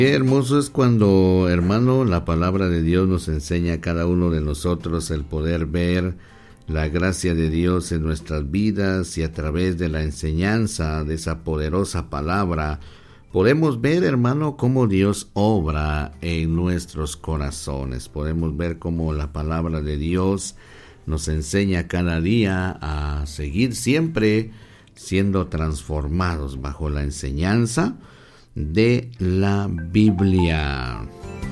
Qué hermoso es cuando, hermano, la palabra de Dios nos enseña a cada uno de nosotros el poder ver la gracia de Dios en nuestras vidas, y a través de la enseñanza de esa poderosa palabra podemos ver, hermano, cómo Dios obra en nuestros corazones. Podemos ver cómo la palabra de Dios nos enseña cada día a seguir siempre siendo transformados bajo la enseñanza de la Biblia.